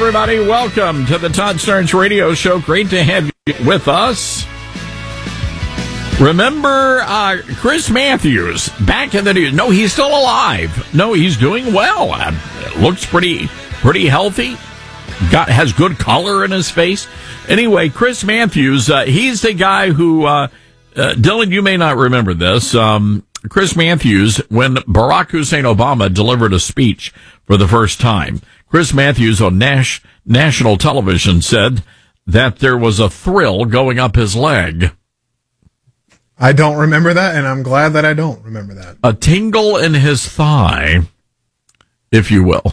everybody. Welcome to the Todd Starnes Radio Show. Great to have you with us. Remember Chris Matthews back in the news? No, he's still alive. No, he's doing well. Looks pretty healthy. Has good color in his face. Anyway, Chris Matthews, he's the guy who, Dylan, you may not remember this. Chris Matthews, when Barack Hussein Obama delivered a speech for the first time, Chris Matthews on national television said that there was a thrill going up his leg. I don't remember that, and I'm glad that I don't remember that. A tingle in his thigh, if you will.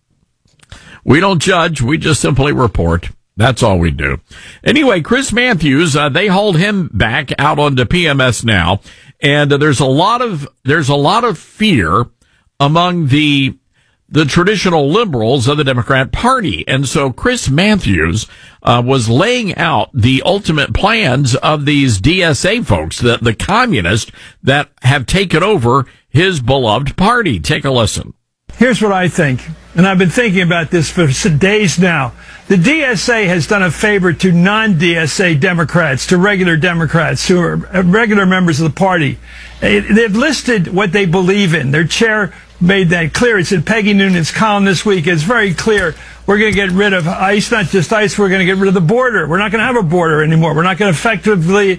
We don't judge, we just simply report. That's all we do. Anyway, Chris Matthews, they hauled him back out onto PMS now, and there's a lot of fear among the traditional liberals of the Democrat Party. And so Chris Matthews was laying out the ultimate plans of these DSA folks, the communists that have taken over his beloved party. Take a listen. Here's what I think, and I've been thinking about this for days now. The DSA has done a favor to non-DSA Democrats, to regular Democrats who are regular members of the party. They've listed what they believe in. Their chair made that clear. It's in Peggy Noonan's column this week. It's very clear. We're going to get rid of ICE, not just ICE. We're going to get rid of the border. We're not going to have a border anymore. We're not going to effectively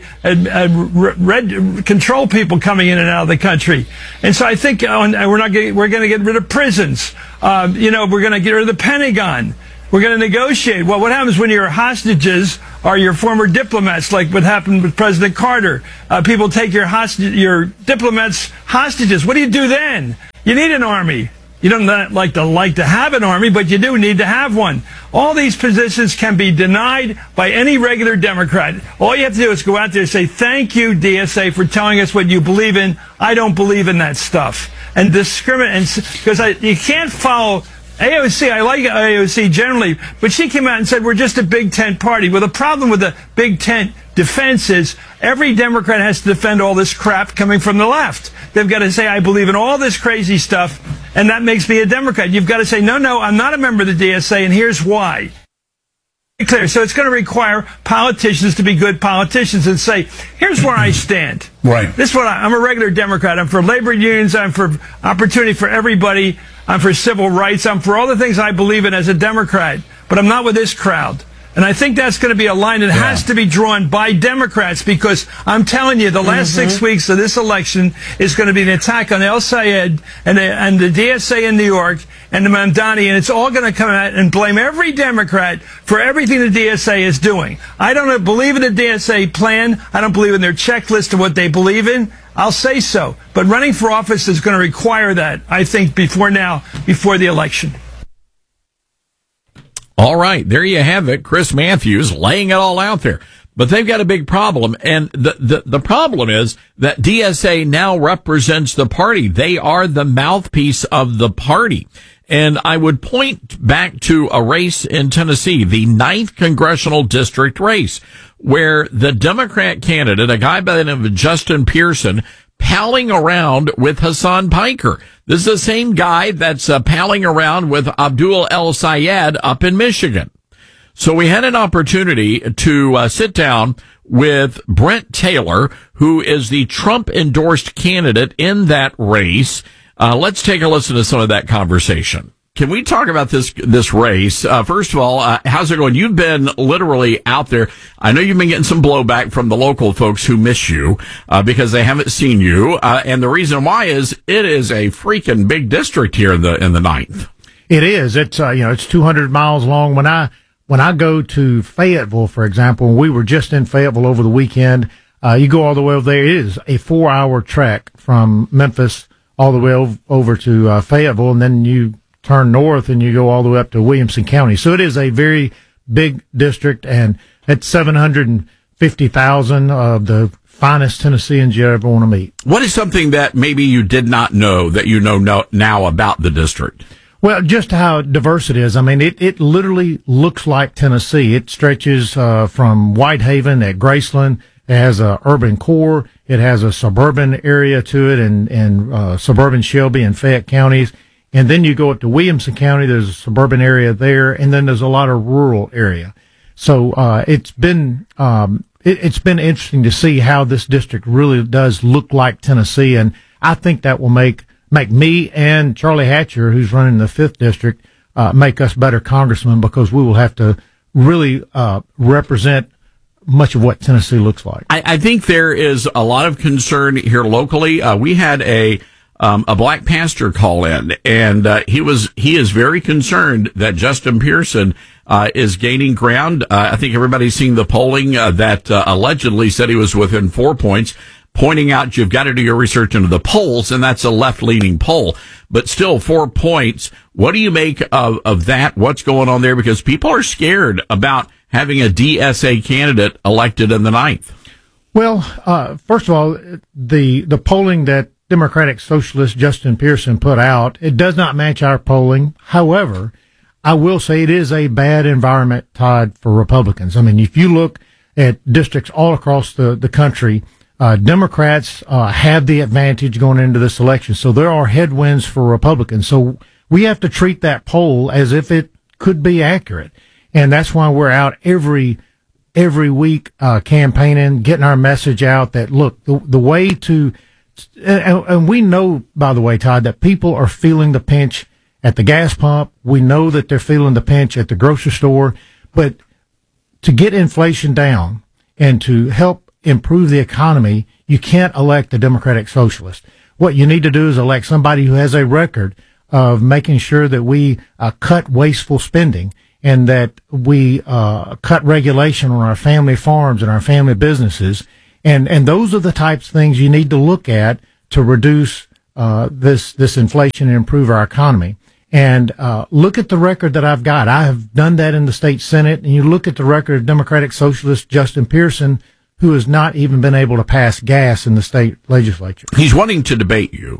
control people coming in and out of the country. And so I think we're going to get rid of prisons. We're going to get rid of the Pentagon. We're going to negotiate. Well, what happens when your hostages are your former diplomats, like what happened with President Carter? People take your diplomats hostages. What do you do then? You need an army. You don't like to have an army, but you do need to have one. All these positions can be denied by any regular Democrat. All you have to do is go out there and say, thank you, DSA, for telling us what you believe in. I don't believe in that stuff. And discriminate, because you can't follow AOC. I like AOC generally, but she came out and said, we're just a Big Tent party. Well, the problem with the Big Tent defense is every Democrat has to defend all this crap coming from the left. They've got to say, I believe in all this crazy stuff, and that makes me a Democrat. You've got to say, no, I'm not a member of the DSA, and here's why. Clear. So it's going to require politicians to be good politicians and say, here's where I stand. Right. This is what I'm a regular Democrat. I'm for labor unions. I'm for opportunity for everybody. I'm for civil rights. I'm for all the things I believe in as a Democrat. But I'm not with this crowd. And I think that's going to be a line that has to be drawn by Democrats, because I'm telling you, the last 6 weeks of this election is going to be an attack on El Sayed and the DSA in New York and the Mamdani, and it's all going to come out and blame every Democrat for everything the DSA is doing. I don't believe in the DSA plan. I don't believe in their checklist of what they believe in. I'll say so. But running for office is going to require that, I think, before the election. All right, there you have it. Chris Matthews laying it all out there. But they've got a big problem, and the problem is that DSA now represents the party. They are the mouthpiece of the party. And I would point back to a race in Tennessee, the 9th congressional district race, where the Democrat candidate, a guy by the name of Justin Pearson, palling around with Hassan Piker. This is the same guy that's palling around with Abdul El Sayed up in Michigan. So we had an opportunity to sit down with Brent Taylor, who is the Trump-endorsed candidate in that race. Let's take a listen to some of that conversation. Can we talk about this race? First of all, how's it going? You've been literally out there. I know you've been getting some blowback from the local folks who miss you, because they haven't seen you. And the reason why is it is a freaking big district here in the 9th. It is. It's, it's 200 miles long. When I go to Fayetteville, for example, and we were just in Fayetteville over the weekend, you go all the way over there. It is a 4-hour trek from Memphis all the way over to Fayetteville, and then you turn north and you go all the way up to Williamson County. So it is a very big district, and it's 750,000 of the finest Tennesseans you ever want to meet. What is something that maybe you did not know that you know now about the district? Well, just how diverse it is. I mean, it literally looks like Tennessee. It stretches from Whitehaven at Graceland. It has a urban core. It has a suburban area to it, and suburban Shelby and Fayette counties. And then you go up to Williamson County, there's a suburban area there, and then there's a lot of rural area. So it's been interesting to see how this district really does look like Tennessee, and I think that will make me and Charlie Hatcher, who's running the 5th district, make us better congressmen, because we will have to really represent much of what Tennessee looks like. I think there is a lot of concern here locally. We had a black pastor call in, and he is very concerned that Justin Pearson is gaining ground. I think everybody's seen the polling that allegedly said he was within 4 points, pointing out you've got to do your research into the polls, and that's a left-leaning poll. But still, 4 points. What do you make of that? What's going on there? Because people are scared about having a DSA candidate elected in the 9th. Well, first of all, the polling that Democratic Socialist Justin Pearson put out, it does not match our polling. However, I will say it is a bad environment, Todd, for Republicans. I mean, if you look at districts all across the country, Democrats have the advantage going into this election. So there are headwinds for Republicans. So we have to treat that poll as if it could be accurate. And that's why we're out every week campaigning, getting our message out that, look, the way to, and we know, by the way, Todd, that people are feeling the pinch at the gas pump. We know that they're feeling the pinch at the grocery store. But to get inflation down and to help improve the economy, you can't elect a Democratic Socialist. What you need to do is elect somebody who has a record of making sure that we cut wasteful spending, and that we cut regulation on our family farms and our family businesses. And those are the types of things you need to look at to reduce this inflation and improve our economy. And look at the record that I've got. I have done that in the state Senate, and you look at the record of Democratic Socialist Justin Pearson, who has not even been able to pass gas in the state legislature. He's wanting to debate you.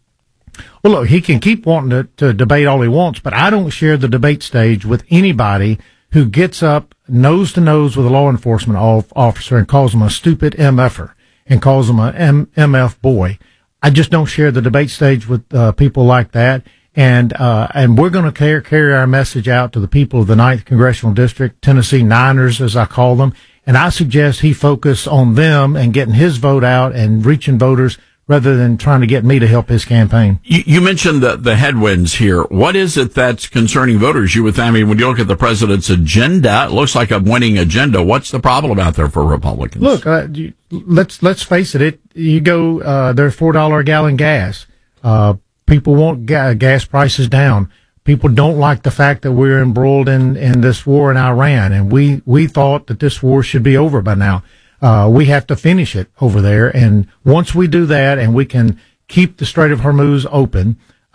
Well, look, he can keep wanting to debate all he wants, but I don't share the debate stage with anybody who gets up nose to nose with a law enforcement officer and calls him a stupid MFer and calls him an MF boy. I just don't share the debate stage with people like that. And we're going to carry our message out to the people of the 9th Congressional District, Tennessee Niners, as I call them. And I suggest he focus on them and getting his vote out and reaching voters, rather than trying to get me to help his campaign. You mentioned the headwinds here. What is it that's concerning voters? I mean, when you look at the president's agenda, it looks like a winning agenda. What's the problem out there for Republicans? Look, let's face it. You go, there's $4 a gallon gas. People want gas prices down. People don't like the fact that we're embroiled in this war in Iran, and we thought that this war should be over by now. We have to finish it over there. And once we do that and we can keep the Strait of Hormuz open,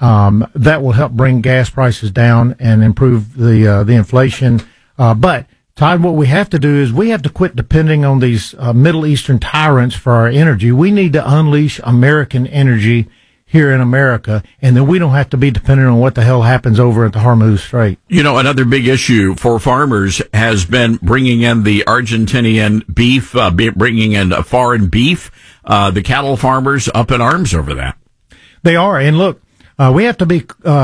that will help bring gas prices down and improve the inflation. But Todd, what we have to do is we have to quit depending on these Middle Eastern tyrants for our energy. We need to unleash American energy here in America, and then we don't have to be dependent on what the hell happens over at the Hormuz Strait. You know, another big issue for farmers has been bringing in the Argentinian beef, bringing in foreign beef. The cattle farmers up in arms over that. They are, and look, we have to be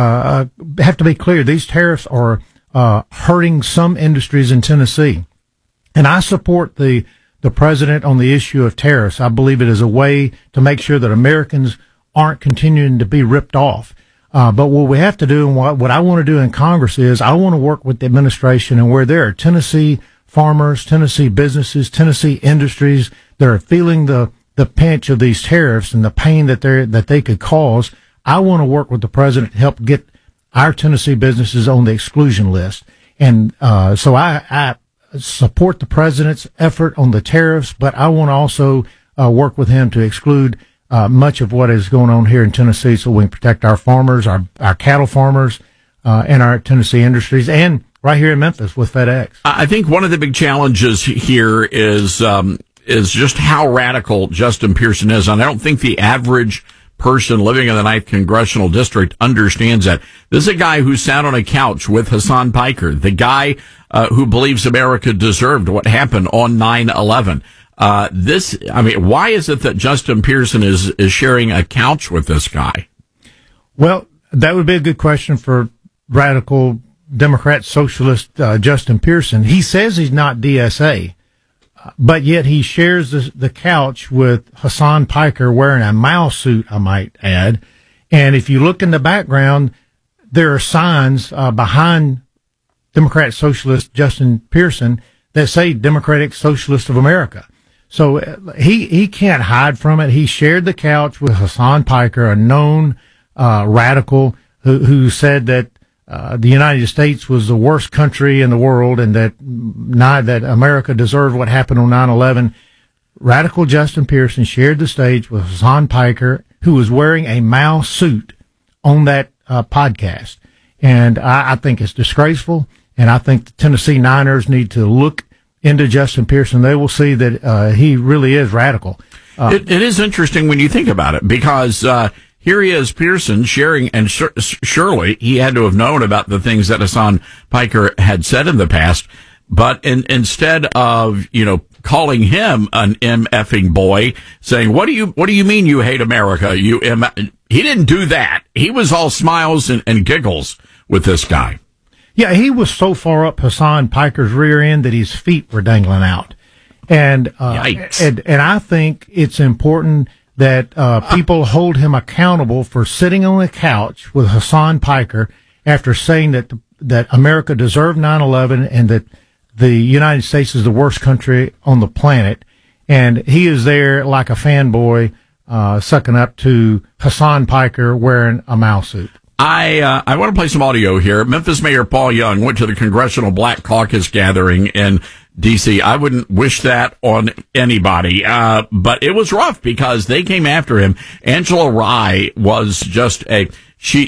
clear. These tariffs are hurting some industries in Tennessee, and I support the president on the issue of tariffs. I believe it is a way to make sure that Americans aren't continuing to be ripped off. But what we have to do, and what I want to do in Congress, is I want to work with the administration, and where there are Tennessee farmers, Tennessee businesses, Tennessee industries that are feeling the pinch of these tariffs and the pain that they could cause, I want to work with the president to help get our Tennessee businesses on the exclusion list. And so I support the president's effort on the tariffs, but I want to also work with him to exclude much of what is going on here in Tennessee, so we can protect our farmers, our cattle farmers, and our Tennessee industries, and right here in Memphis with FedEx. I think one of the big challenges here is just how radical Justin Pearson is, and I don't think the average person living in the 9th Congressional District understands that. This is a guy who sat on a couch with Hassan Piker, the guy who believes America deserved what happened on 9/11. Why is it that Justin Pearson is sharing a couch with this guy? Well, That would be a good question for radical Democrat socialist Justin Pearson. He says he's not DSA, but yet he shares the couch with Hassan Piker wearing a Mao suit, I might add. And if you look in the background, there are signs behind Democrat socialist Justin Pearson that say Democratic Socialist of America. So he can't hide from it. He shared the couch with Hassan Piker, a known radical who said that the United States was the worst country in the world and that America deserved what happened on 9/11. Radical Justin Pearson shared the stage with Hassan Piker, who was wearing a Mao suit on that podcast. And I think it's disgraceful. And I think the Tennessee Niners need to look into Justin Pearson. They will see that he really is radical. It is interesting when you think about it, because here he is, Pearson, sharing, and surely he had to have known about the things that Hassan Piker had said in the past. But instead of, calling him an MFing boy, saying, what do you mean you hate America? He didn't do that. He was all smiles and giggles with this guy. Yeah, he was so far up Hassan Piker's rear end that his feet were dangling out. And I think it's important that people hold him accountable for sitting on the couch with Hassan Piker after saying that America deserved 9/11 and that the United States is the worst country on the planet. And he is there like a fanboy sucking up to Hassan Piker wearing a Mao suit. I want to play some audio here. Memphis Mayor Paul Young went to the Congressional Black Caucus gathering in D.C. I wouldn't wish that on anybody, but it was rough because they came after him. Angela Rye was just